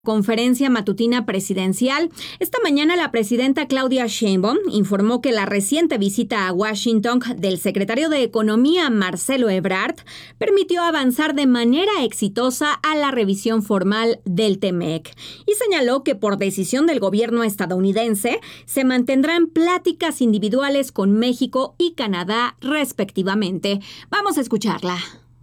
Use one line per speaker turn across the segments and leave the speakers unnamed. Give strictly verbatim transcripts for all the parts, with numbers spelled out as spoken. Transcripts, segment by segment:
Conferencia matutina presidencial. Esta mañana la presidenta Claudia Sheinbaum informó que la reciente visita a Washington del secretario de Economía Marcelo Ebrard permitió avanzar de manera exitosa a la revisión formal del T M E C y señaló que por decisión del gobierno estadounidense se mantendrán pláticas individuales con México y Canadá respectivamente. Vamos a escucharla.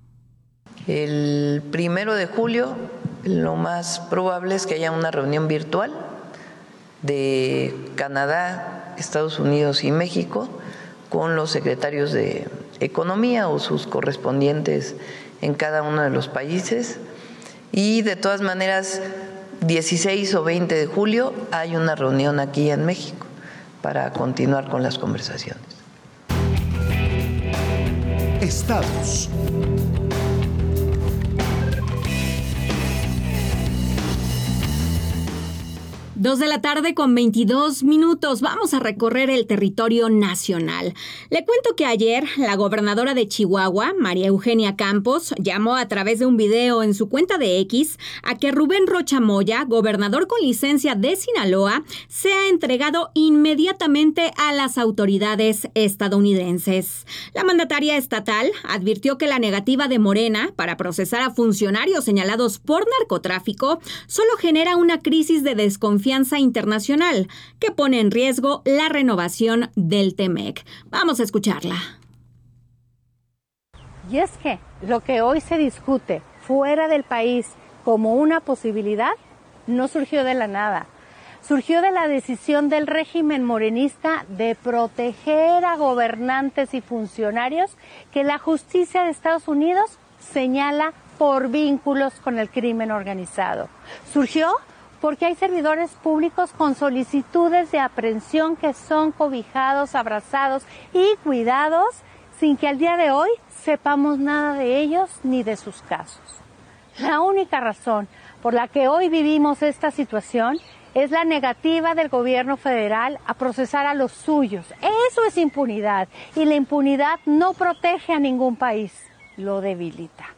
El primero de julio lo más probable es que haya una reunión virtual de Canadá, Estados Unidos y México con los secretarios de Economía o sus correspondientes en cada uno de los países. Y de todas maneras, dieciséis o veinte de julio hay una reunión aquí en México para continuar con las conversaciones.
Estados.
Dos de la tarde con veintidós minutos. Vamos a recorrer el territorio nacional. Le cuento que ayer la gobernadora de Chihuahua, María Eugenia Campos, llamó a través de un video en su cuenta de X a que Rubén Rocha Moya, gobernador con licencia de Sinaloa, sea entregado inmediatamente a las autoridades estadounidenses. La mandataria estatal advirtió que la negativa de Morena para procesar a funcionarios señalados por narcotráfico solo genera una crisis de desconfianza internacional que pone en riesgo la renovación del T M E C. Vamos a escucharla.
Y es que lo que hoy se discute fuera del país como una posibilidad no surgió de la nada. Surgió de la decisión del régimen morenista de proteger a gobernantes y funcionarios que la justicia de Estados Unidos señala por vínculos con el crimen organizado. Surgió porque hay servidores públicos con solicitudes de aprehensión que son cobijados, abrazados y cuidados sin que al día de hoy sepamos nada de ellos ni de sus casos. La única razón por la que hoy vivimos esta situación es la negativa del gobierno federal a procesar a los suyos. Eso es impunidad y la impunidad no protege a ningún país, lo debilita.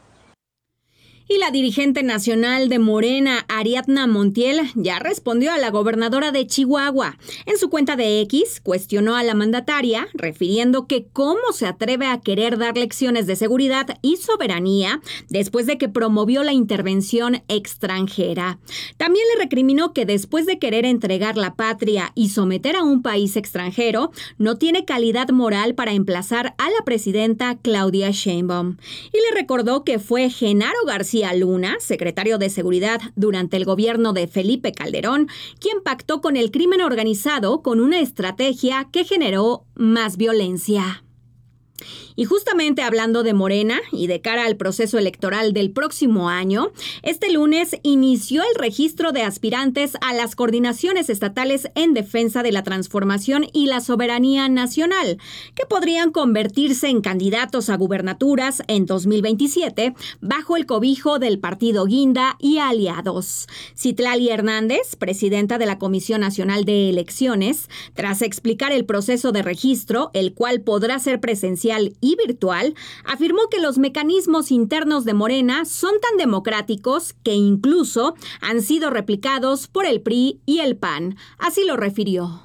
Y la dirigente nacional de Morena, Ariadna Montiel, ya respondió a la gobernadora de Chihuahua. En su cuenta de X, cuestionó a la mandataria, refiriendo que cómo se atreve a querer dar lecciones de seguridad y soberanía después de que promovió la intervención extranjera. También le recriminó que después de querer entregar la patria y someter a un país extranjero, no tiene calidad moral para emplazar a la presidenta Claudia Sheinbaum. Y le recordó que fue Genaro García Luna, secretario de Seguridad durante el gobierno de Felipe Calderón, quien pactó con el crimen organizado con una estrategia que generó más violencia. Y justamente hablando de Morena y de cara al proceso electoral del próximo año, este lunes inició el registro de aspirantes a las coordinaciones estatales en defensa de la transformación y la soberanía nacional, que podrían convertirse en candidatos a gubernaturas en dos mil veintisiete bajo el cobijo del partido Guinda y aliados. Citlali Hernández, presidenta de la Comisión Nacional de Elecciones, tras explicar el proceso de registro, el cual podrá ser presencial y virtual, afirmó que los mecanismos internos de Morena son tan democráticos que incluso han sido replicados por el P R I y el P A N. Así lo refirió.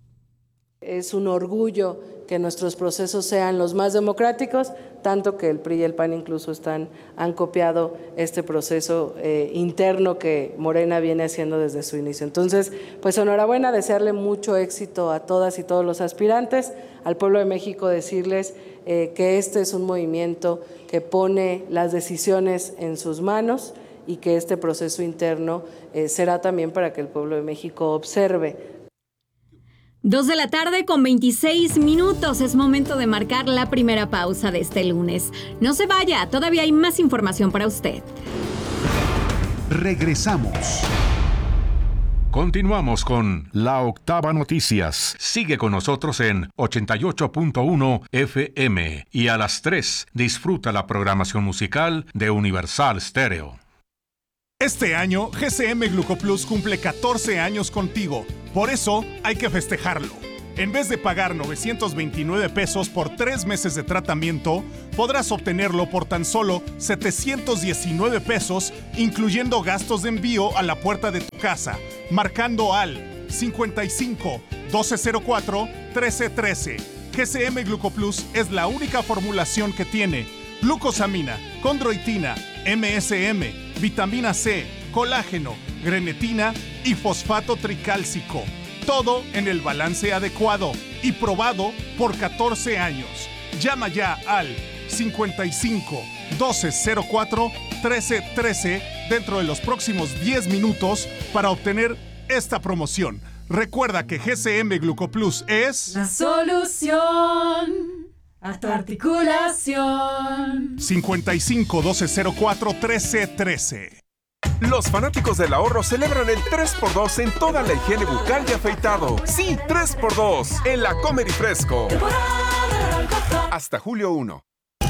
Es un orgullo que nuestros procesos sean los más democráticos, tanto que el P R I y el P A N incluso están, han copiado este proceso eh, interno que Morena viene haciendo desde su inicio. Entonces, pues enhorabuena, desearle mucho éxito a todas y todos los aspirantes, al pueblo de México decirles eh, que este es un movimiento que pone las decisiones en sus manos y que este proceso interno eh, será también para que el pueblo de México observe.
Dos de la tarde con veintiséis minutos. Es momento de marcar la primera pausa de este lunes. No se vaya, todavía hay más información para usted.
Regresamos.
Continuamos con La Octava Noticias. Sigue con nosotros en ochenta y ocho punto uno F M y a las tres disfruta la programación musical de Universal Stereo.
Este año, G C M Glucoplus cumple catorce años contigo. Por eso, hay que festejarlo. En vez de pagar novecientos veintinueve pesos por tres meses de tratamiento, podrás obtenerlo por tan solo setecientos diecinueve pesos, incluyendo gastos de envío a la puerta de tu casa, marcando al cincuenta y cinco, doce cero cuatro, trece trece. G C M Glucoplus es la única formulación que tiene glucosamina, condroitina, M S M, vitamina C, colágeno, grenetina y fosfato tricálcico. Todo en el balance adecuado y probado por catorce años. Llama ya al cincuenta y cinco, doce cero cuatro, trece trece dentro de los próximos diez minutos para obtener esta promoción. Recuerda que G C M Glucoplus es
la solución a tu articulación.
cincuenta y cinco, doce cero cuatro, trece trece.
Los fanáticos del ahorro celebran el tres por dos en toda la higiene bucal y afeitado. Sí, tres por dos en la Comer y Fresco. Hasta julio primero.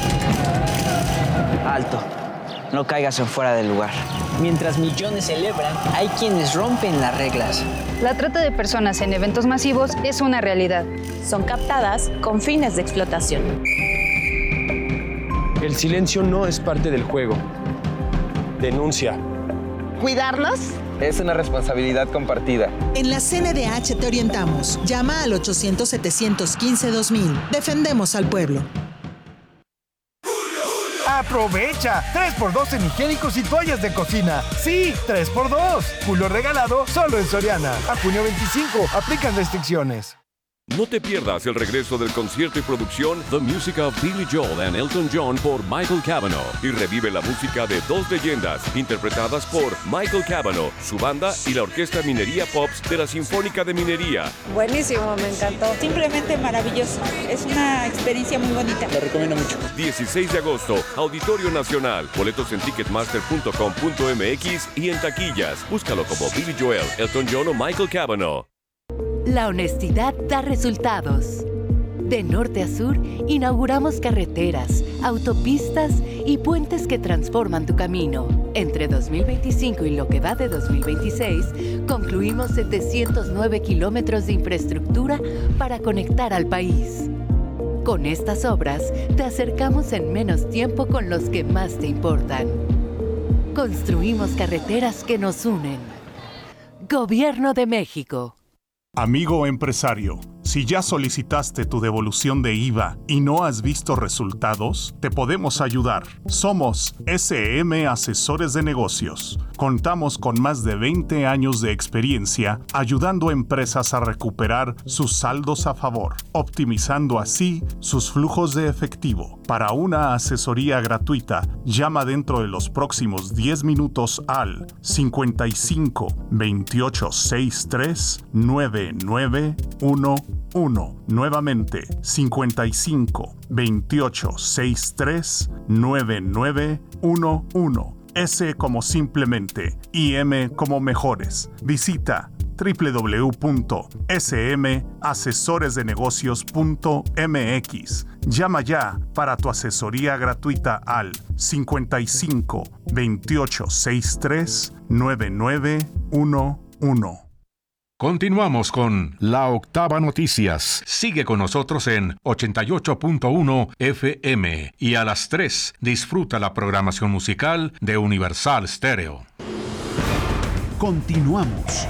Alto. No caigas en fuera del lugar. Mientras millones celebran, hay quienes rompen las reglas.
La trata de personas en eventos masivos es una realidad.
Son captadas con fines de explotación.
El silencio no es parte del juego. Denuncia.
¿Cuidarnos?
Es una responsabilidad compartida.
En la C N D H te orientamos. Llama al ochocientos, setecientos quince, dos mil. Defendemos al pueblo.
¡Aprovecha! tres por dos en higiénicos y toallas de cocina. ¡Sí! tres por dos. Julio regalado solo en Soriana. A junio veinticinco. Aplican restricciones.
No te pierdas el regreso del concierto y producción The Music of Billy Joel and Elton John por Michael Cavanaugh y revive la música de dos leyendas interpretadas por Michael Cavanaugh, su banda y la Orquesta Minería Pops de la Sinfónica de Minería.
Buenísimo, me encantó. Simplemente maravilloso. Es una experiencia muy bonita.
La recomiendo mucho. dieciséis de agosto, Auditorio Nacional. Boletos en ticketmaster punto com punto m x y en taquillas. Búscalo como Billy Joel, Elton John o Michael Cavanaugh.
La honestidad da resultados. De norte a sur, inauguramos carreteras, autopistas y puentes que transforman tu camino. Entre dos mil veinticinco y lo que va de dos mil veintiséis, concluimos setecientos nueve kilómetros de infraestructura para conectar al país. Con estas obras, te acercamos en menos tiempo con los que más te importan. Construimos carreteras que nos unen. Gobierno de México.
Amigo empresario, si ya solicitaste tu devolución de I V A y no has visto resultados, te podemos ayudar. Somos S M Asesores de Negocios. Contamos con más de veinte años de experiencia ayudando a empresas a recuperar sus saldos a favor, optimizando así sus flujos de efectivo. Para una asesoría gratuita, llama dentro de los próximos diez minutos al cincuenta y cinco, veintiocho, sesenta y tres, nueve nueve uno uno. Nuevamente, cincuenta y cinco, veintiocho, sesenta y tres, nueve nueve uno uno. S como simplemente y M como mejores. Visita doble u doble u doble u punto s m asesores de negocios punto m x. Llama ya para tu asesoría gratuita al cincuenta y cinco, veintiocho, sesenta y tres, nueve nueve uno uno.
Continuamos con La Octava Noticias. Sigue con nosotros en ochenta y ocho punto uno F M y a las tres disfruta la programación musical de Universal Stereo.
Continuamos.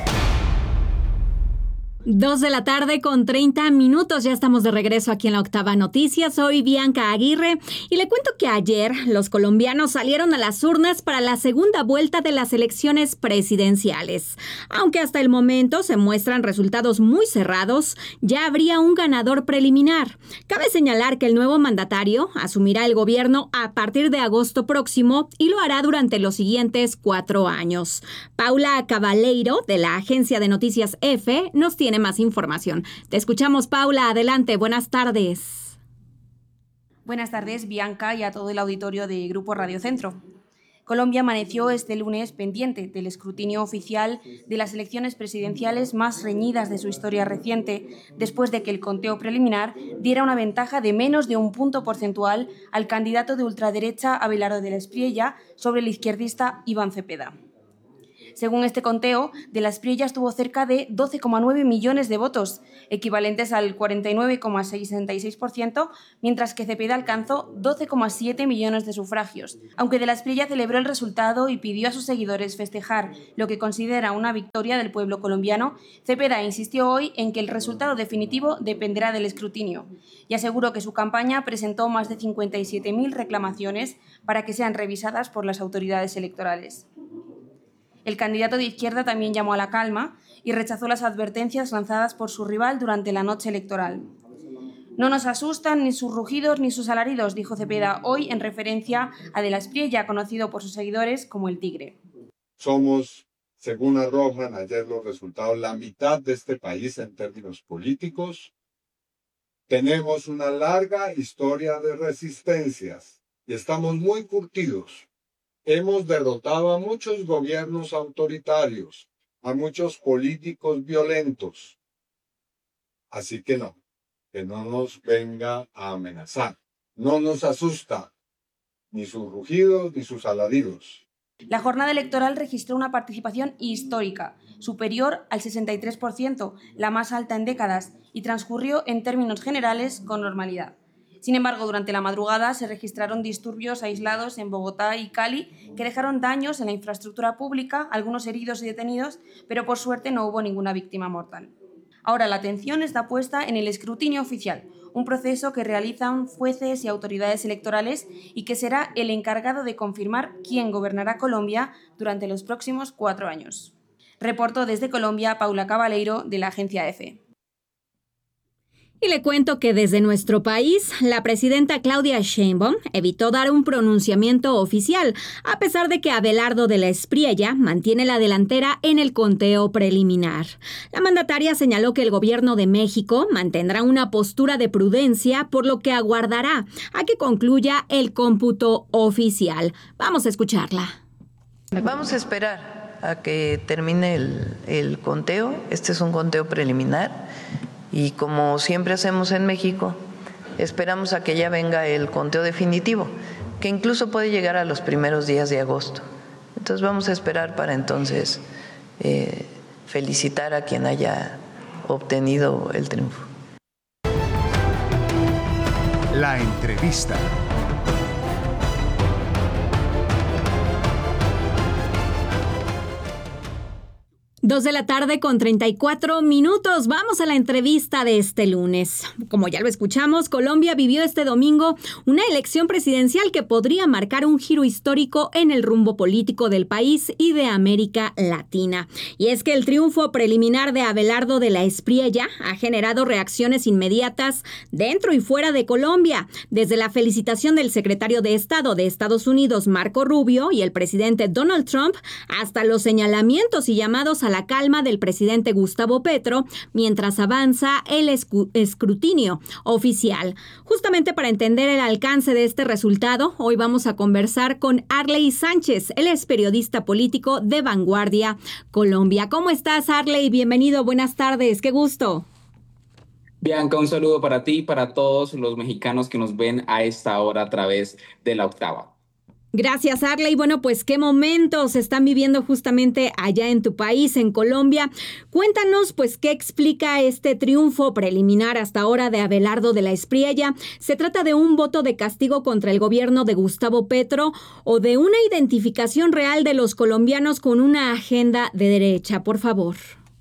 Dos de la tarde con treinta minutos, ya estamos de regreso aquí en la Octava Noticias. Soy Bianca Aguirre y le cuento que ayer los colombianos salieron a las urnas para la segunda vuelta de las elecciones presidenciales. Aunque hasta el momento se muestran resultados muy cerrados, ya habría un ganador preliminar. Cabe señalar que el nuevo mandatario asumirá el gobierno a partir de agosto próximo y lo hará durante los siguientes cuatro años. Paula Cabaleiro, de la agencia de noticias EFE, nos tiene más información. Te escuchamos, Paula. Adelante. Buenas tardes.
Buenas tardes, Bianca, y a todo el auditorio de Grupo Radio Centro. Colombia amaneció este lunes pendiente del escrutinio oficial de las elecciones presidenciales más reñidas de su historia reciente, después de que el conteo preliminar diera una ventaja de menos de un punto porcentual al candidato de ultraderecha Abelardo de la Espriella sobre el izquierdista Iván Cepeda. Según este conteo, De la Espriella tuvo cerca de doce coma nueve millones de votos, equivalentes al cuarenta y nueve coma sesenta y seis por ciento, mientras que Cepeda alcanzó doce coma siete millones de sufragios. Aunque De la Espriella celebró el resultado y pidió a sus seguidores festejar lo que considera una victoria del pueblo colombiano, Cepeda insistió hoy en que el resultado definitivo dependerá del escrutinio y aseguró que su campaña presentó más de cincuenta y siete mil reclamaciones para que sean revisadas por las autoridades electorales. El candidato de izquierda también llamó a la calma y rechazó las advertencias lanzadas por su rival durante la noche electoral. No nos asustan ni sus rugidos ni sus alaridos, dijo Cepeda hoy en referencia a De la Espriella, conocido por sus seguidores como el Tigre.
Somos, según arrojan ayer los resultados, la mitad de este país en términos políticos. Tenemos una larga historia de resistencias y estamos muy curtidos. Hemos derrotado a muchos gobiernos autoritarios, a muchos políticos violentos. Así que no, que no nos venga a amenazar. No nos asusta ni sus rugidos ni sus alaridos.
La jornada electoral registró una participación histórica, superior al sesenta y tres por ciento, la más alta en décadas, y transcurrió en términos generales con normalidad. Sin embargo, durante la madrugada se registraron disturbios aislados en Bogotá y Cali que dejaron daños en la infraestructura pública, algunos heridos y detenidos, pero por suerte no hubo ninguna víctima mortal. Ahora la atención está puesta en el escrutinio oficial, un proceso que realizan jueces y autoridades electorales y que será el encargado de confirmar quién gobernará Colombia durante los próximos cuatro años. Reportó desde Colombia Paula Cabaleiro, de la agencia EFE.
Y le cuento que desde nuestro país, la presidenta Claudia Sheinbaum evitó dar un pronunciamiento oficial, a pesar de que Abelardo de la Espriella mantiene la delantera en el conteo preliminar. La mandataria señaló que el gobierno de México mantendrá una postura de prudencia, por lo que aguardará a que concluya el cómputo oficial. Vamos a escucharla.
Vamos a esperar a que termine el, el conteo. Este es un conteo preliminar. Y como siempre hacemos en México, esperamos a que ya venga el conteo definitivo, que incluso puede llegar a los primeros días de agosto. Entonces vamos a esperar para entonces eh, felicitar a quien haya obtenido el triunfo.
La entrevista.
Dos de la tarde con treinta y cuatro minutos. Vamos a la entrevista de este lunes. Como ya lo escuchamos, Colombia vivió este domingo una elección presidencial que podría marcar un giro histórico en el rumbo político del país y de América Latina. Y es que el triunfo preliminar de Abelardo de la Espriella ha generado reacciones inmediatas dentro y fuera de Colombia. Desde la felicitación del secretario de Estado de Estados Unidos, Marco Rubio, y el presidente Donald Trump, hasta los señalamientos y llamados a la calma del presidente Gustavo Petro mientras avanza el escrutinio oficial. Justamente para entender el alcance de este resultado, hoy vamos a conversar con Arley Sánchez. Él es periodista político de Vanguardia Colombia. ¿Cómo estás, Arley? Bienvenido, buenas tardes, qué gusto.
Bianca, un saludo para ti y para todos los mexicanos que nos ven a esta hora a través de La Octava.
Gracias, Arley. Bueno, pues qué momentos se están viviendo justamente allá en tu país, en Colombia. Cuéntanos, pues, qué explica este triunfo preliminar hasta ahora de Abelardo de la Espriella. ¿Se trata de un voto de castigo contra el gobierno de Gustavo Petro o de una identificación real de los colombianos con una agenda de derecha? Por favor.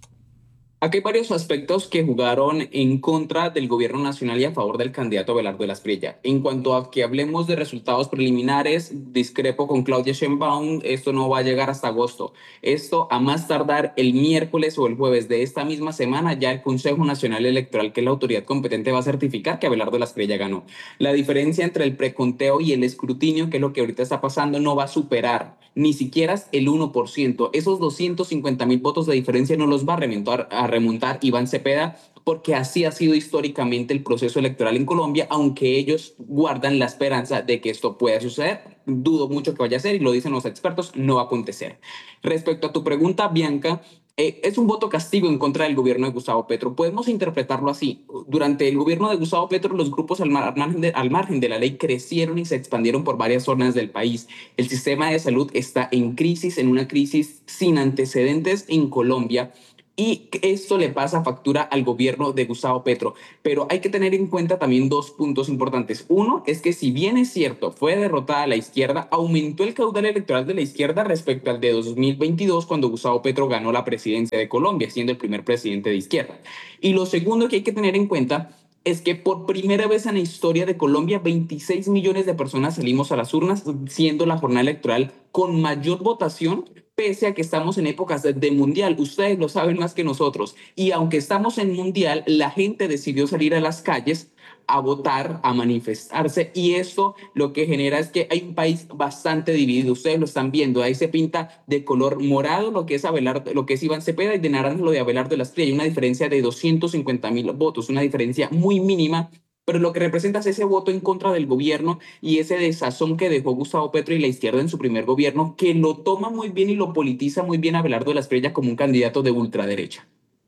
Aquí hay varios aspectos que jugaron en contra del gobierno nacional y a favor del candidato Abelardo de la Espriella. En cuanto a que hablemos de resultados preliminares, discrepo con Claudia Sheinbaum, esto no va a llegar hasta agosto. Esto a más tardar el miércoles o el jueves de esta misma semana, ya el Consejo Nacional Electoral, que es la autoridad competente, va a certificar que Abelardo de la Espriella ganó. La diferencia entre el preconteo y el escrutinio, que es lo que ahorita está pasando, no va a superar ni siquiera el uno por ciento. Esos doscientos cincuenta mil votos de diferencia no los va a remontar, a remontar Iván Cepeda, porque así ha sido históricamente el proceso electoral en Colombia, aunque ellos guardan la esperanza de que esto pueda suceder. Dudo mucho que vaya a ser, y lo dicen los expertos, no va a acontecer. Respecto a tu pregunta, Bianca, Eh, es un voto castigo en contra del gobierno de Gustavo Petro. Podemos interpretarlo así. Durante el gobierno de Gustavo Petro, los grupos al, mar, al, margen de, al margen de la ley crecieron y se expandieron por varias zonas del país. El sistema de salud está en crisis, en una crisis sin antecedentes en Colombia. Y esto le pasa factura al gobierno de Gustavo Petro. Pero hay que tener en cuenta también dos puntos importantes. Uno es que si bien es cierto, fue derrotada la izquierda, aumentó el caudal electoral de la izquierda respecto al de dos mil veintidós, cuando Gustavo Petro ganó la presidencia de Colombia, siendo el primer presidente de izquierda. Y lo segundo que hay que tener en cuenta es que por primera vez en la historia de Colombia, veintiséis millones de personas salimos a las urnas, siendo la jornada electoral con mayor votación, pese a que estamos en épocas de, de mundial. Ustedes lo saben más que nosotros. Y aunque estamos en mundial, la gente decidió salir a las calles a votar, a manifestarse, y esto lo que genera es que hay un país bastante dividido. Ustedes lo están viendo, ahí se pinta de color morado lo que es Abelardo, lo que es Iván Cepeda, y de naranja lo de Abelardo de la Espriella. Hay una diferencia de doscientos cincuenta mil votos, una diferencia muy mínima, pero lo que representa es ese voto en contra del gobierno y ese desazón que dejó Gustavo Petro y la izquierda en su primer gobierno, que lo toma muy bien y lo politiza muy bien a Abelardo de la Espriella como un candidato de ultraderecha.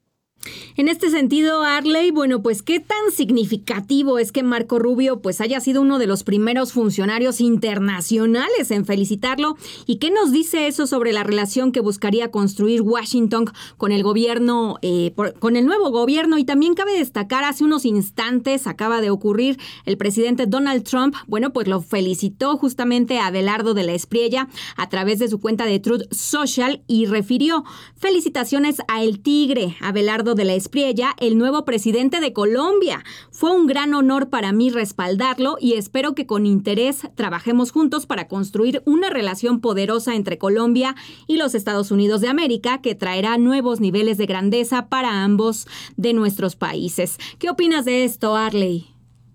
En este sentido, Arley, bueno, pues qué tan significativo es que Marco Rubio pues haya sido uno de los primeros funcionarios internacionales en felicitarlo, y qué nos dice eso sobre la relación que buscaría construir Washington con el gobierno, eh, por, con el nuevo gobierno. Y también cabe destacar, hace unos instantes acaba de ocurrir, el presidente Donald Trump, bueno, pues lo felicitó justamente a Abelardo de la Espriella a través de su cuenta de Truth Social y refirió: felicitaciones a El Tigre, Abelardo de la Espriella, el nuevo presidente de Colombia. Fue un gran honor para mí respaldarlo y espero que con interés trabajemos juntos para construir una relación poderosa entre Colombia y los Estados Unidos de América, que traerá nuevos niveles de grandeza para ambos de nuestros países. ¿Qué opinas de esto, Arley?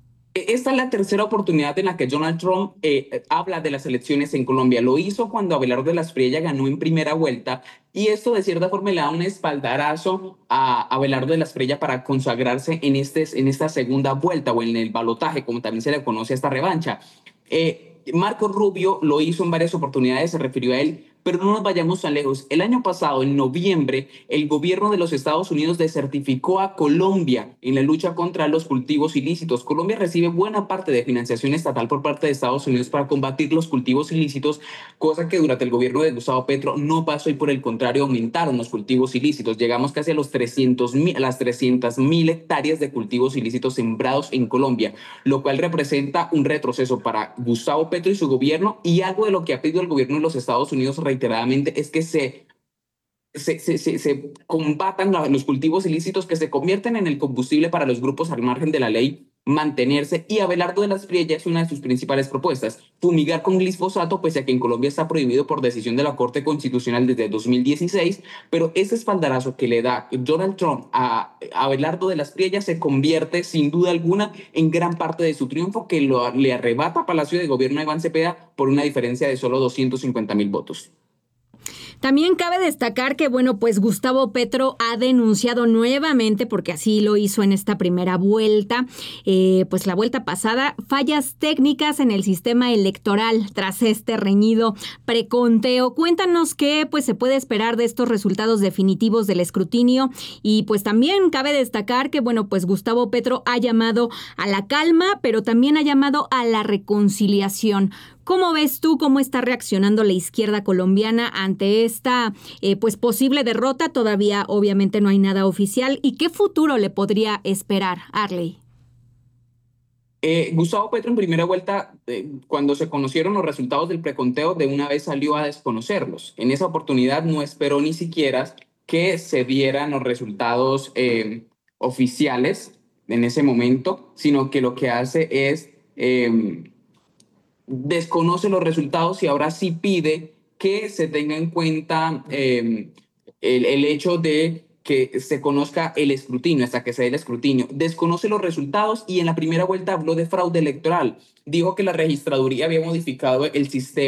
Esta es la tercera oportunidad en la que Donald Trump eh, habla de las elecciones en Colombia. Lo hizo cuando Abelardo de la Espriella ganó en primera vuelta, y esto de cierta forma le da un espaldarazo a Abelardo de la Espriella para consagrarse en, este, en esta segunda vuelta, o en el balotaje, como también se le conoce a esta revancha. Eh, Marco Rubio lo hizo en varias oportunidades, se refirió a él, pero no nos vayamos tan lejos. El año pasado, en noviembre, el gobierno de los Estados Unidos desertificó a Colombia en la lucha contra los cultivos ilícitos. Colombia recibe buena parte de financiación estatal por parte de Estados Unidos para combatir los cultivos ilícitos, cosa que durante el gobierno de Gustavo Petro no pasó, y por el contrario aumentaron los cultivos ilícitos. Llegamos casi a, los trescientos mil, a las trescientas mil hectáreas de cultivos ilícitos sembrados en Colombia, lo cual representa un retroceso para Gustavo Petro y su gobierno, y algo de lo que ha pedido el gobierno de los Estados Unidos reiteradamente es que se, se, se, se, se combatan los cultivos ilícitos, que se convierten en el combustible para los grupos al margen de la ley mantenerse. Y Abelardo de la Espriella es una de sus principales propuestas: fumigar con glifosato, pese a que en Colombia está prohibido por decisión de la Corte Constitucional desde dos mil dieciséis, pero ese espaldarazo que le da Donald Trump a Abelardo de la Espriella se convierte sin duda alguna en gran parte de su triunfo, que lo, le arrebata a Palacio de Gobierno a Iván Cepeda por una diferencia de solo doscientos cincuenta mil votos.
También cabe destacar que, bueno, pues Gustavo Petro ha denunciado nuevamente, porque así lo hizo en esta primera vuelta, eh, pues la vuelta pasada, fallas técnicas en el sistema electoral tras este reñido preconteo. Cuéntanos qué pues se puede esperar de estos resultados definitivos del escrutinio, y pues también cabe destacar que, bueno, pues Gustavo Petro ha llamado a la calma, pero también ha llamado a la reconciliación. ¿Cómo ves tú cómo está reaccionando la izquierda colombiana ante esta eh, pues posible derrota? Todavía obviamente no hay nada oficial. ¿Y qué futuro le podría esperar, Arley?
Eh, Gustavo Petro en primera vuelta, eh, cuando se conocieron los resultados del preconteo, de una vez salió a desconocerlos. En esa oportunidad no esperó ni siquiera que se dieran los resultados eh, oficiales en ese momento, sino que lo que hace es... Eh, desconoce los resultados, y ahora sí pide que se tenga en cuenta eh, el, el hecho de que se conozca el escrutinio, hasta que se dé el escrutinio. Desconoce los resultados, y en la primera vuelta habló de fraude electoral. Dijo que la registraduría había modificado el sistema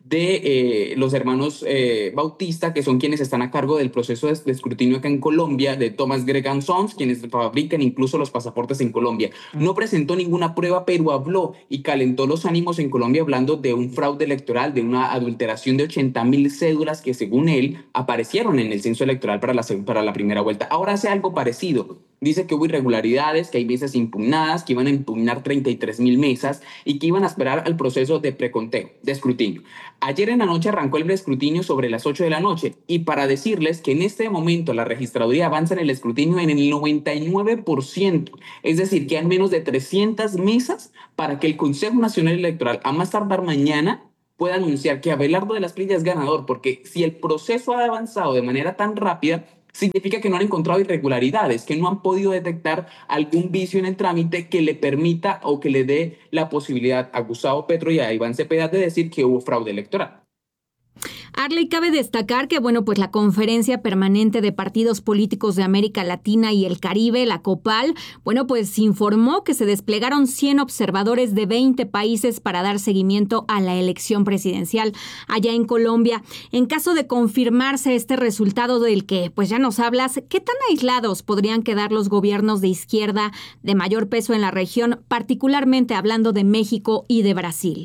de eh, los hermanos eh, Bautista, que son quienes están a cargo del proceso de, de escrutinio acá en Colombia, de Thomas Gregg and Sons, quienes fabrican incluso los pasaportes en Colombia. No presentó ninguna prueba, pero habló y calentó los ánimos en Colombia hablando de un fraude electoral, de una adulteración de ochenta mil cédulas que, según él, aparecieron en el censo electoral para la, para la primera vuelta. Ahora hace algo parecido. Dice que hubo irregularidades, que hay mesas impugnadas, que iban a impugnar treinta y tres mil mesas y que iban a esperar al proceso de preconteo, de escrutinio. Ayer en la noche arrancó el escrutinio sobre las ocho de la noche y para decirles que en este momento la registraduría avanza en el escrutinio en el noventa y nueve por ciento, es decir, que hay menos de trescientas mesas para que el Consejo Nacional Electoral, a más tardar mañana, pueda anunciar que Abelardo de las Prilla es ganador, porque si el proceso ha avanzado de manera tan rápida, significa que no han encontrado irregularidades, que no han podido detectar algún vicio en el trámite que le permita o que le dé la posibilidad a Gustavo Petro y a Iván Cepeda de decir que hubo fraude electoral.
Arley, cabe destacar que, bueno, pues la Conferencia Permanente de Partidos Políticos de América Latina y el Caribe, la COPAL, bueno, pues informó que se desplegaron cien observadores de veinte países para dar seguimiento a la elección presidencial allá en Colombia. En caso de confirmarse este resultado del que, pues ya nos hablas, ¿qué tan aislados podrían quedar los gobiernos de izquierda de mayor peso en la región, particularmente hablando de México y de Brasil?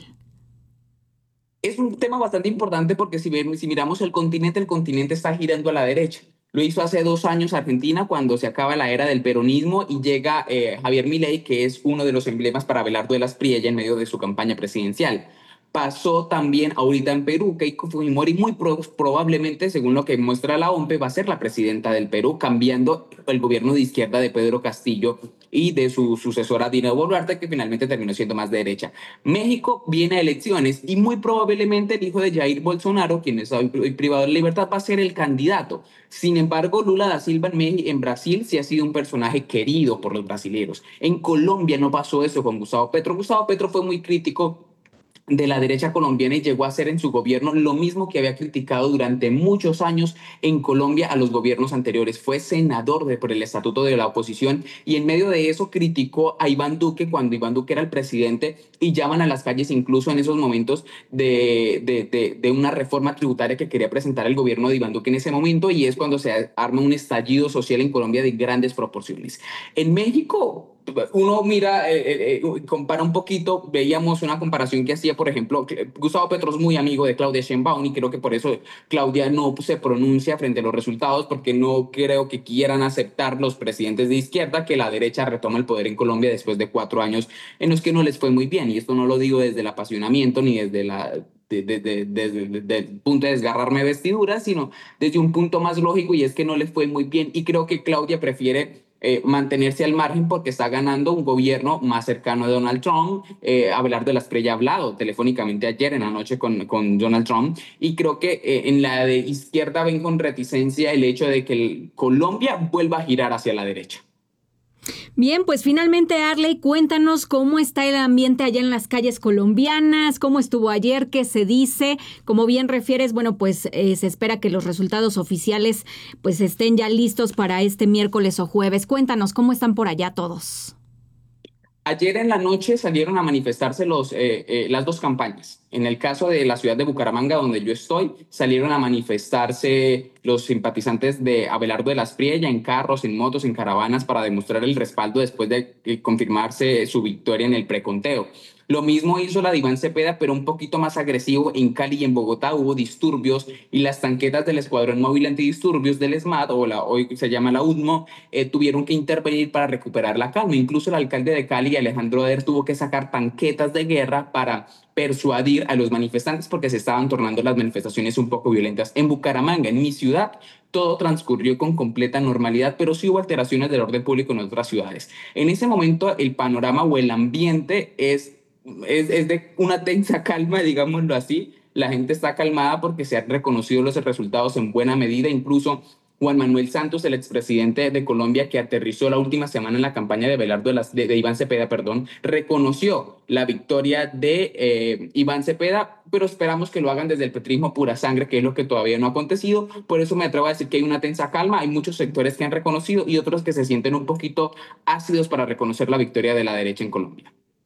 Es un tema bastante importante porque si, ven, si miramos el continente, el continente está girando a la derecha. Lo hizo hace dos años Argentina cuando se acaba la era del peronismo y llega eh, Javier Milei, que es uno de los emblemas para Abelardo de las Priella en medio de su campaña presidencial. Pasó también ahorita en Perú, Keiko Fujimori muy pro probablemente, según lo que muestra la O M P E, va a ser la presidenta del Perú, cambiando el gobierno de izquierda de Pedro Castillo y de su sucesora Dina Boluarte, que finalmente terminó siendo más de derecha. México viene a elecciones y muy probablemente el hijo de Jair Bolsonaro, quien es hoy privado de libertad, va a ser el candidato. Sin embargo, Lula da Silva en, en Brasil sí ha sido un personaje querido por los brasileños. En Colombia no pasó eso con Gustavo Petro. Gustavo Petro fue muy crítico de la derecha colombiana y llegó a hacer en su gobierno lo mismo que había criticado durante muchos años en Colombia a los gobiernos anteriores. Fue senador de, por el estatuto de la oposición y en medio de eso criticó a Iván Duque cuando Iván Duque era el presidente y llaman a las calles incluso en esos momentos de, de, de, de una reforma tributaria que quería presentar el gobierno de Iván Duque en ese momento, y es cuando se arma un estallido social en Colombia de grandes proporciones. En México uno mira, eh, eh, compara un poquito, veíamos una comparación que hacía, por ejemplo, Gustavo Petro es muy amigo de Claudia Sheinbaum y creo que por eso Claudia no se pronuncia frente a los resultados, porque no creo que quieran aceptar los presidentes de izquierda que la derecha retoma el poder en Colombia después de cuatro años en los que no les fue muy bien, y esto no lo digo desde el apasionamiento ni desde la... Desde de, de, de, de, de el punto de desgarrarme vestiduras, sino desde un punto más lógico, y es que no les fue muy bien, y creo que Claudia prefiere eh, mantenerse al margen porque está ganando un gobierno más cercano a Donald Trump. eh, Abelardo de las Prilla ha hablado telefónicamente ayer en la noche con, con Donald Trump, y creo que eh, en la de izquierda ven con reticencia el hecho de que el, Colombia vuelva a girar hacia la derecha.
Bien, pues finalmente, Arley, cuéntanos cómo está el ambiente allá en las calles colombianas, cómo estuvo ayer, qué se dice. Como bien refieres, bueno, pues eh, se espera que los resultados oficiales pues estén ya listos para este miércoles o jueves. Cuéntanos cómo están por allá todos.
Ayer en la noche salieron a manifestarse los, eh, eh, las dos campañas. En el caso de la ciudad de Bucaramanga, donde yo estoy, salieron a manifestarse los simpatizantes de Abelardo de las Priella en carros, en motos, en caravanas, para demostrar el respaldo después de confirmarse su victoria en el preconteo. Lo mismo hizo la de Iván Cepeda, pero un poquito más agresivo. En Cali y en Bogotá hubo disturbios y las tanquetas del Escuadrón Móvil Antidisturbios del ESMAD, o la, hoy se llama la U D M O, eh, tuvieron que intervenir para recuperar la calma. Incluso el alcalde de Cali, Alejandro Ader, tuvo que sacar tanquetas de guerra para persuadir a los manifestantes porque se estaban tornando las manifestaciones un poco violentas. En Bucaramanga, en mi ciudad, todo transcurrió con completa normalidad, pero sí hubo alteraciones del orden público en otras ciudades. En ese momento, el panorama o el ambiente es Es, es de una tensa calma, digámoslo así. La gente está calmada porque se han reconocido los resultados en buena medida. Incluso Juan Manuel Santos, el expresidente de Colombia, que aterrizó la última semana en la campaña de Abelardo de, las, de, de Iván Cepeda, perdón, reconoció la victoria de eh, Iván Cepeda, pero esperamos que lo hagan desde el petrismo pura sangre, que es lo que todavía no ha acontecido. Por eso me atrevo a decir que hay una tensa calma. Hay muchos sectores que han reconocido y otros que se sienten un poquito ácidos para reconocer la victoria de la derecha en Colombia.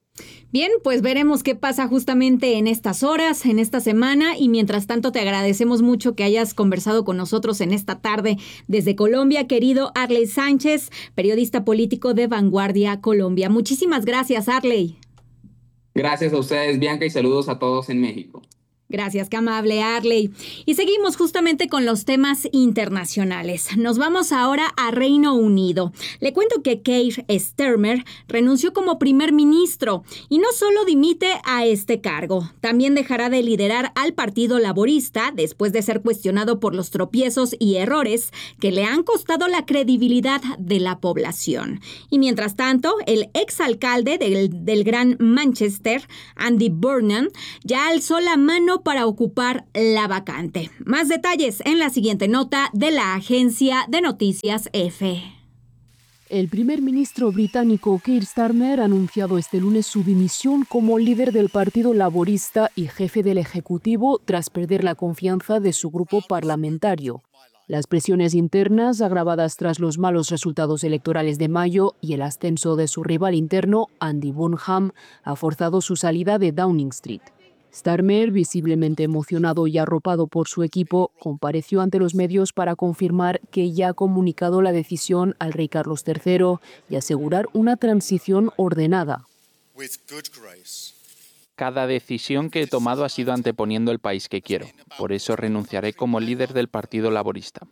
Bien, pues veremos qué pasa justamente en estas horas, en esta semana, y mientras tanto te agradecemos mucho que hayas conversado con nosotros en esta tarde desde Colombia, querido Arley Sánchez, periodista político de Vanguardia Colombia. Muchísimas gracias, Arley.
Gracias a ustedes, Bianca, y saludos a todos en México.
Gracias, qué amable, Arley. Y seguimos justamente con los temas internacionales. Nos vamos ahora a Reino Unido. Le cuento que Keir Starmer renunció como primer ministro y no solo dimite a este cargo, también dejará de liderar al Partido Laborista después de ser cuestionado por los tropiezos y errores que le han costado la credibilidad de la población. Y mientras tanto, el exalcalde del, del Gran Manchester, Andy Burnham, ya alzó la mano para ocupar la vacante. Más detalles en la siguiente nota de la agencia de noticias E F E.
El primer ministro británico Keir Starmer ha anunciado este lunes su dimisión como líder del Partido Laborista y jefe del Ejecutivo tras perder la confianza de su grupo parlamentario. Las presiones internas, agravadas tras los malos resultados electorales de mayo y el ascenso de su rival interno, Andy Burnham, ha forzado su salida de Downing Street. Starmer, visiblemente emocionado y arropado por su equipo, compareció ante los medios para confirmar que ya ha comunicado la decisión al rey Carlos tercero y asegurar una transición ordenada.
Cada decisión que he tomado ha sido anteponiendo el país que quiero. Por eso renunciaré como líder del Partido Laborista.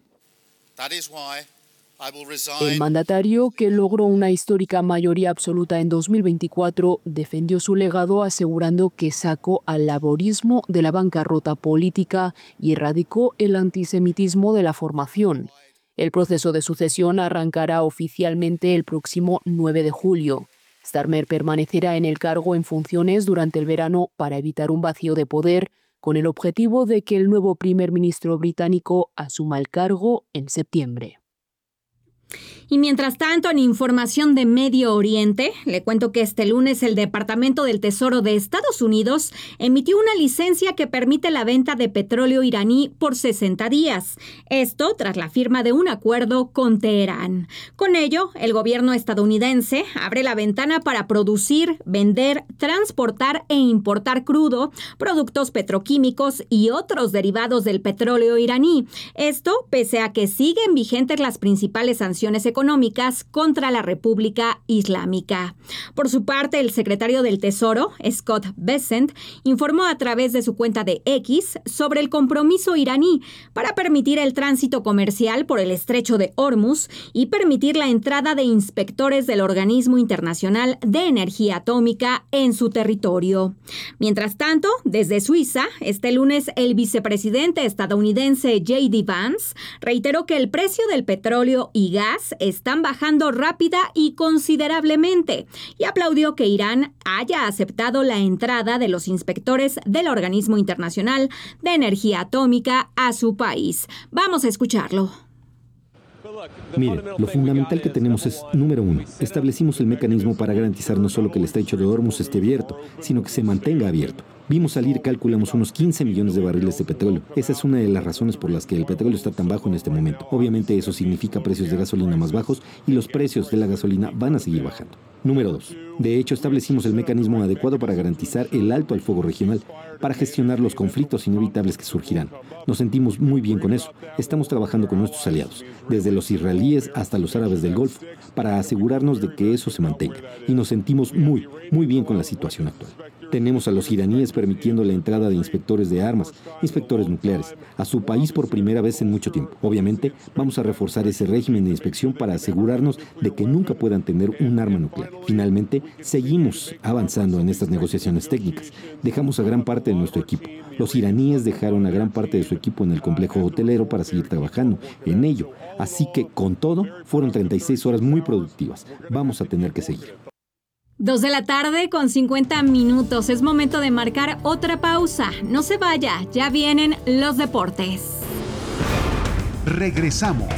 El mandatario, que logró una histórica mayoría absoluta en dos mil veinticuatro, defendió su legado asegurando que sacó al laborismo de la bancarrota política y erradicó el antisemitismo de la formación. El proceso de sucesión arrancará oficialmente el próximo nueve de julio. Starmer permanecerá en el cargo en funciones durante el verano para evitar un vacío de poder, con el objetivo de que el nuevo primer ministro británico asuma el cargo en septiembre.
Y mientras tanto, en información de Medio Oriente, le cuento que este lunes el Departamento del Tesoro de Estados Unidos emitió una licencia que permite la venta de petróleo iraní por sesenta días. Esto tras la firma de un acuerdo con Teherán. Con ello, el gobierno estadounidense abre la ventana para producir, vender, transportar e importar crudo, productos petroquímicos y otros derivados del petróleo iraní. Esto pese a que siguen vigentes las principales sanciones económicas económicas contra la República Islámica. Por su parte, el secretario del Tesoro, Scott Bessent, informó a través de su cuenta de X sobre el compromiso iraní para permitir el tránsito comercial por el estrecho de Hormuz y permitir la entrada de inspectores del Organismo Internacional de Energía Atómica en su territorio. Mientras tanto, desde Suiza, este lunes el vicepresidente estadounidense J D Vance reiteró que el precio del petróleo y gas están bajando rápida y considerablemente y aplaudió que Irán haya aceptado la entrada de los inspectores del Organismo Internacional de Energía Atómica a su país. Vamos a escucharlo.
Mire, lo fundamental que tenemos es, número uno, establecimos el mecanismo para garantizar no solo que el estrecho de Hormuz esté abierto, sino que se mantenga abierto. Vimos salir, calculamos, unos quince millones de barriles de petróleo. Esa es una de las razones por las que el petróleo está tan bajo en este momento. Obviamente eso significa precios de gasolina más bajos y los precios de la gasolina van a seguir bajando. Número dos. De hecho, establecimos el mecanismo adecuado para garantizar el alto al fuego regional, para gestionar los conflictos inevitables que surgirán. Nos sentimos muy bien con eso. Estamos trabajando con nuestros aliados, desde los israelíes hasta los árabes del Golfo, para asegurarnos de que eso se mantenga. Y nos sentimos muy, muy bien con la situación actual. Tenemos a los iraníes permitiendo la entrada de inspectores de armas, inspectores nucleares, a su país por primera vez en mucho tiempo. Obviamente, vamos a reforzar ese régimen de inspección para asegurarnos de que nunca puedan tener un arma nuclear. Finalmente, seguimos avanzando en estas negociaciones técnicas. Dejamos a gran parte de nuestro equipo. Los iraníes dejaron a gran parte de su equipo en el complejo hotelero para seguir trabajando en ello. Así que, con todo, fueron treinta y seis horas muy productivas. Vamos a tener que seguir.
Dos de la tarde con cincuenta minutos. Es momento de marcar otra pausa. No se vaya, ya vienen los deportes.
Regresamos.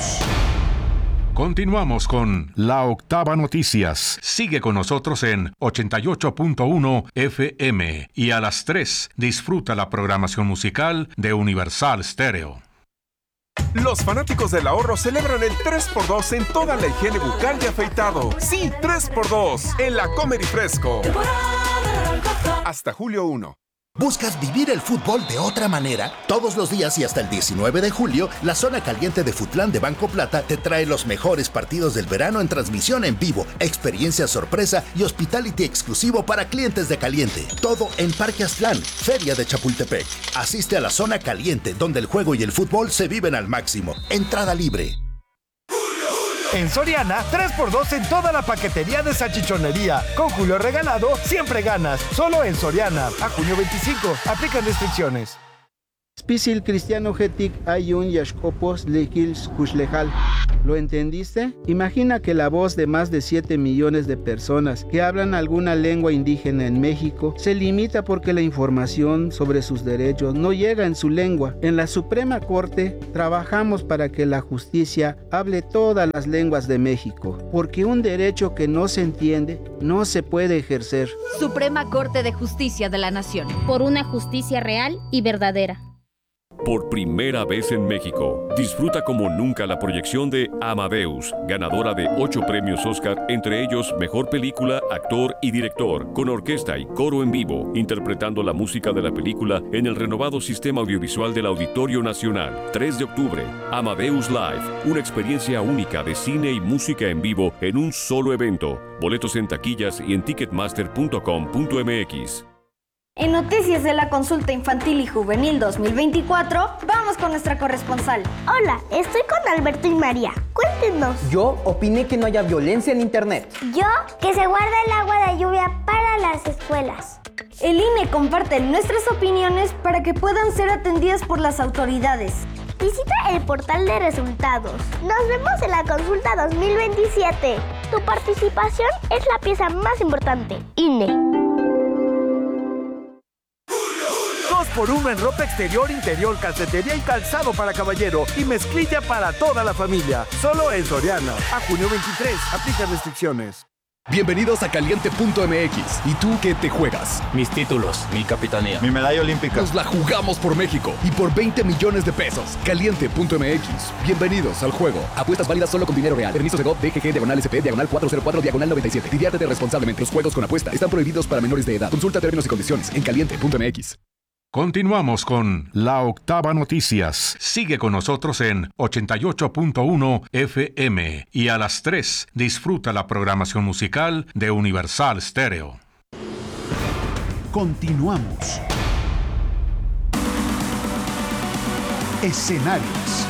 Continuamos con La Octava Noticias. Sigue con nosotros en ochenta y ocho punto uno F M y a las tres disfruta la programación musical de Universal Stereo.
Los fanáticos del ahorro celebran el tres por dos en toda la higiene bucal y afeitado. Sí, tres por dos en la Comer y Fresco. Hasta julio primero.
¿Buscas vivir el fútbol de otra manera? Todos los días y hasta el diecinueve de julio, la zona caliente de Futlán de Banco Plata te trae los mejores partidos del verano en transmisión en vivo, experiencia sorpresa y hospitality exclusivo para clientes de Caliente. Todo en Parque Aztlán, Feria de Chapultepec. Asiste a la zona caliente, donde el juego y el fútbol se viven al máximo. Entrada libre.
En Soriana, tres por dos en toda la paquetería de salchichonería. Con Julio Regalado, siempre ganas. Solo en Soriana. A junio veinticinco. Aplican restricciones.
Spisil Cristiano Getik Ayun Yashkopos Lekils Kushlejal. ¿Lo entendiste? Imagina que la voz de más de siete millones de personas que hablan alguna lengua indígena en México se limita porque la información sobre sus derechos no llega en su lengua. En la Suprema Corte trabajamos para que la justicia hable todas las lenguas de México, porque un derecho que no se entiende no se puede ejercer.
Suprema Corte de Justicia de la Nación. Por una justicia real y verdadera.
Por primera vez en México, disfruta como nunca la proyección de Amadeus, ganadora de ocho premios Oscar, entre ellos Mejor Película, Actor y Director, con orquesta y coro en vivo, interpretando la música de la película en el renovado sistema audiovisual del Auditorio Nacional. tres de octubre, Amadeus Live, una experiencia única de cine y música en vivo en un solo evento. Boletos en taquillas y en ticketmaster punto com punto m x.
En Noticias de la Consulta Infantil y Juvenil dos mil veinticuatro, vamos con nuestra corresponsal.
Hola, estoy con Alberto y María. Cuéntenos.
Yo opiné que no haya violencia en Internet.
Yo, que se guarda el agua de lluvia para las escuelas.
El I N E comparte nuestras opiniones para que puedan ser atendidas por las autoridades.
Visita el portal de resultados. Nos vemos en la consulta dos mil veintisiete. Tu participación es la pieza más importante. I N E.
dos por uno en ropa exterior, interior, calcetería y calzado para caballero y mezclilla para toda la familia. Solo en Soriana. A junio veintitrés. Aplica restricciones.
Bienvenidos a Caliente punto m x. ¿Y tú qué te juegas?
Mis títulos, mi capitanía,
mi medalla olímpica. Nos la jugamos por México y por veinte millones de pesos. Caliente punto m x. Bienvenidos al juego. Apuestas válidas solo con dinero real. Permiso Segov D G G diagonal S P diagonal cuatrocientos cuatro diagonal noventa y siete. Diviértete responsablemente. Los juegos con apuesta están prohibidos para menores de edad. Consulta términos y condiciones en Caliente punto m x.
Continuamos con La Octava Noticias. Sigue con nosotros en ochenta y ocho punto uno F M y a las tres disfruta la programación musical de Universal Stereo.
Continuamos. Escenarios.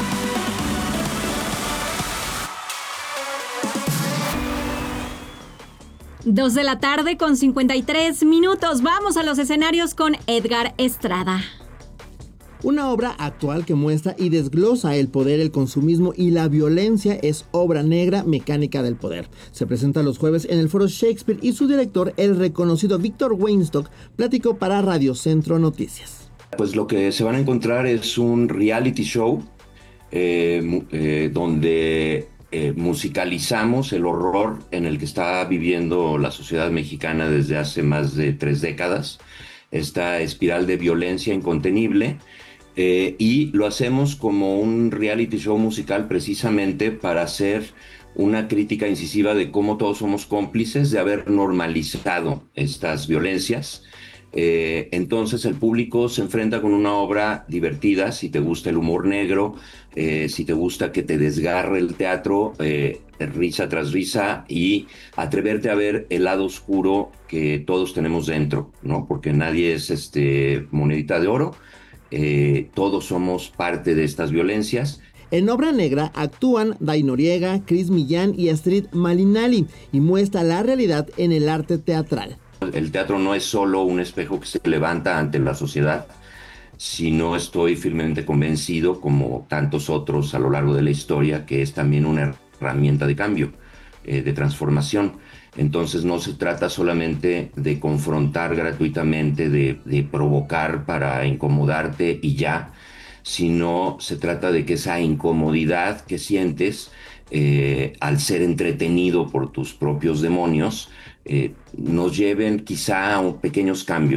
Dos de la tarde con cincuenta y tres minutos. Vamos a los escenarios con Edgar Estrada.
Una obra actual que muestra y desglosa el poder, el consumismo y la violencia es Obra Negra, Mecánica del Poder. Se presenta los jueves en el Foro Shakespeare y su director, el reconocido Víctor Weinstock, platicó para Radio Centro Noticias.
Pues lo que se van a encontrar es un reality show eh, eh, donde eh, musicalizamos el horror en el que está viviendo la sociedad mexicana desde hace más de tres décadas, esta espiral de violencia incontenible. Eh, y lo hacemos como un reality show musical precisamente para hacer una crítica incisiva de cómo todos somos cómplices de haber normalizado estas violencias. Eh, entonces el público se enfrenta con una obra divertida, si te gusta el humor negro, eh, si te gusta que te desgarre el teatro, eh, risa tras risa, y atreverte a ver el lado oscuro que todos tenemos dentro, ¿no? Porque nadie es este, monedita de oro. Eh, todos somos parte de estas violencias.
En Obra Negra actúan Day Noriega, Chris Millán y Astrid Malinali y muestra la realidad en el arte teatral.
El teatro no es solo un espejo que se levanta ante la sociedad, sino estoy firmemente convencido, como tantos otros a lo largo de la historia, que es también una herramienta de cambio, eh, de transformación. Entonces no se trata solamente de confrontar gratuitamente, de, de provocar para incomodarte y ya, sino se trata de que esa incomodidad que sientes eh, al ser entretenido por tus propios demonios eh, nos lleven quizá a pequeños cambios,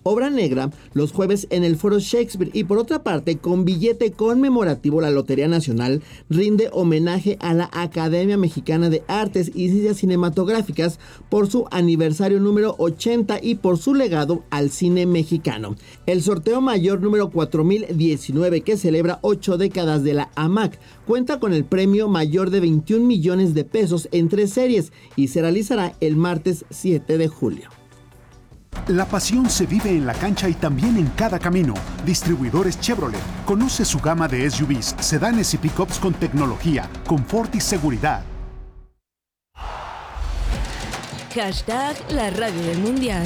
Obra Negra los jueves en el Foro Shakespeare. Y por otra parte, con billete conmemorativo, la Lotería Nacional rinde homenaje a la Academia Mexicana de Artes y Ciencias Cinematográficas por su aniversario número ochenta y por su legado al cine mexicano. El sorteo mayor número cuatro mil diecinueve, que celebra ocho décadas de la A M A C, cuenta con el premio mayor de veintiún millones de pesos en tres series y se realizará el martes siete de julio.
La pasión se vive en la cancha y también en cada camino. Distribuidores Chevrolet. Conoce su gama de S U Vs, sedanes y pickups con tecnología, confort y seguridad.
Hashtag la radio del mundial.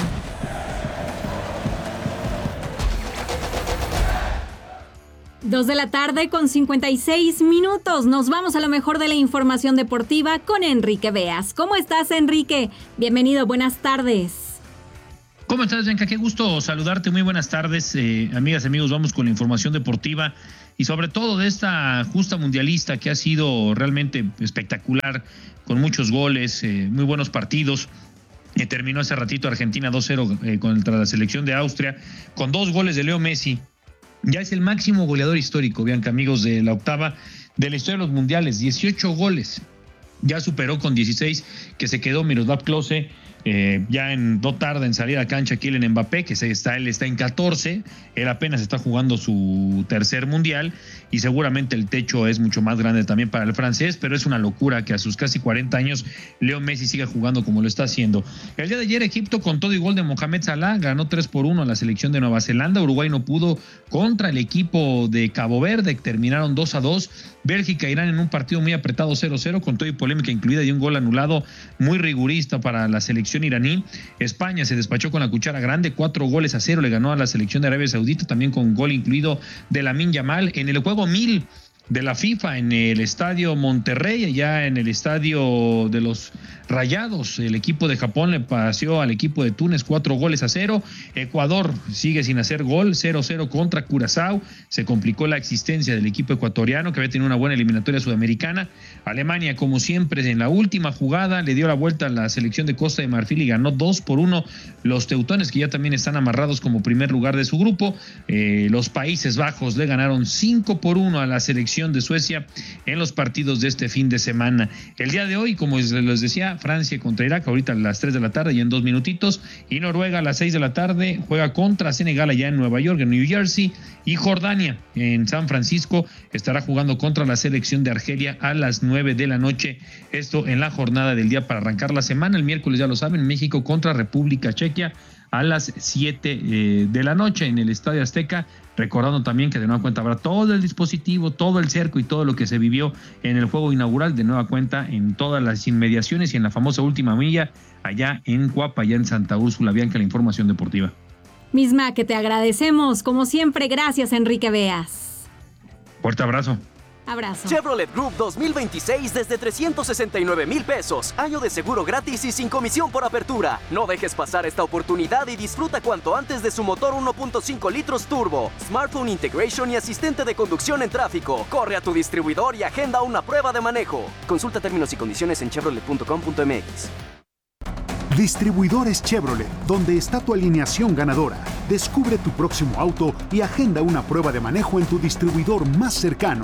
Dos de la tarde con cincuenta y seis minutos. Nos vamos a lo mejor de la información deportiva con Enrique Beas. ¿Cómo estás, Enrique? Bienvenido, buenas tardes.
¿Cómo estás, Bianca? Qué gusto saludarte. Muy buenas tardes, eh, amigas y amigos. Vamos con la información deportiva y sobre todo de esta justa mundialista que ha sido realmente espectacular, con muchos goles, eh, muy buenos partidos. Eh, terminó hace ratito Argentina dos cero eh, contra la selección de Austria, con dos goles de Leo Messi. Ya es el máximo goleador histórico, Bianca, amigos, de la octava de la historia de los mundiales, dieciocho goles. Ya superó con dieciséis que se quedó Miroslav Klose. Eh, ya en, no tarda en salir a cancha Kylian Mbappé, que se está, él está en catorce, él apenas está jugando su tercer mundial y seguramente el techo es mucho más grande también para el francés, pero es una locura que a sus casi cuarenta años Leo Messi siga jugando como lo está haciendo. El día de ayer Egipto, con todo y gol de Mohamed Salah, ganó tres por uno a la selección de Nueva Zelanda. Uruguay no pudo contra el equipo de Cabo Verde, terminaron dos a dos. Bélgica e Irán en un partido muy apretado cero cero, con todo y polémica incluida y un gol anulado muy rigurista para la selección iraní. España se despachó con la cuchara grande, cuatro goles a cero le ganó a la selección de Arabia Saudita, también con gol incluido de Lamine Yamal. En el juego mil de la FIFA en el estadio Monterrey, allá en el estadio de los Rayados, el equipo de Japón le paseó al equipo de Túnez cuatro goles a cero. Ecuador sigue sin hacer gol, cero cero contra Curazao. Se complicó la existencia del equipo ecuatoriano, que había tenido una buena eliminatoria sudamericana. Alemania, como siempre, en la última jugada le dio la vuelta a la selección de Costa de Marfil y ganó dos por uno los teutones, que ya también están amarrados como primer lugar de su grupo. Eh, los Países Bajos le ganaron cinco por uno a la selección de Suecia en los partidos de este fin de semana. El día de hoy, como les decía, Francia contra Irak, ahorita a las tres de la tarde y en dos minutitos, y Noruega a las seis de la tarde juega contra Senegal allá en Nueva York, en New Jersey, y Jordania en San Francisco estará jugando contra la selección de Argelia a las nueve de la noche, esto en la jornada del día para arrancar la semana. El miércoles, ya lo saben, México contra República Checa a las siete eh, de la noche en el Estadio Azteca, recordando también que de nueva cuenta habrá todo el dispositivo, todo el cerco y todo lo que se vivió en el juego inaugural, de nueva cuenta en todas las inmediaciones y en la famosa última milla allá en Cuapa, allá en Santa Úrsula. Bianca, la información deportiva.
Misma que te agradecemos, como siempre. Gracias, Enrique Beas.
Fuerte abrazo.
Abrazo.
Chevrolet Group dos mil veintiséis desde trescientos sesenta y nueve mil pesos. Año de seguro gratis y sin comisión por apertura. No dejes pasar esta oportunidad y disfruta cuanto antes de su motor uno punto cinco litros turbo, smartphone integration y asistente de conducción en tráfico. Corre a tu distribuidor y agenda una prueba de manejo. Consulta términos y condiciones en chevrolet punto com punto m x.
Distribuidores Chevrolet, donde está tu alineación ganadora. Descubre tu próximo auto y agenda una prueba de manejo en tu distribuidor más cercano.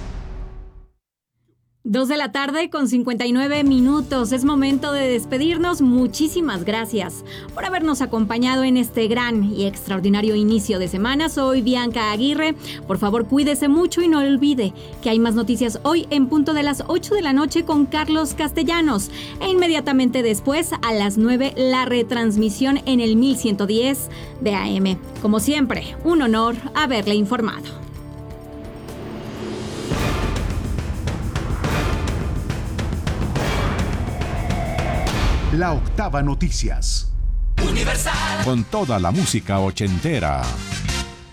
Dos de la tarde con cincuenta y nueve minutos. Es momento de despedirnos. Muchísimas gracias por habernos acompañado en este gran y extraordinario inicio de semana. Soy Bianca Aguirre. Por favor, cuídese mucho y no olvide que hay más noticias hoy en punto de las ocho de la noche con Carlos Castellanos. E inmediatamente después, a las nueve, la retransmisión en el mil ciento diez de A M. Como siempre, un honor haberle informado.
La Octava Noticias.
Universal.
Con toda la música ochentera.